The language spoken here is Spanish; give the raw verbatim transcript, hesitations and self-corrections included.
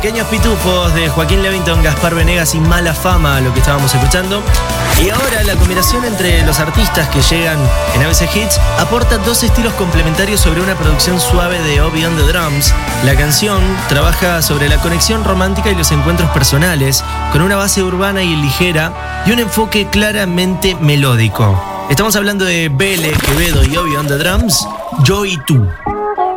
Pequeños Pitufos de Joaquín Levington, Gaspar Venegas y Mala Fama, lo que estábamos escuchando. Y ahora la combinación entre los artistas que llegan en A B C Hits aporta dos estilos complementarios sobre una producción suave de Obi on the Drums. La canción trabaja sobre la conexión romántica y los encuentros personales, con una base urbana y ligera y un enfoque claramente melódico. Estamos hablando de Bele, Quevedo y Obi on the Drums, Yo y Tú.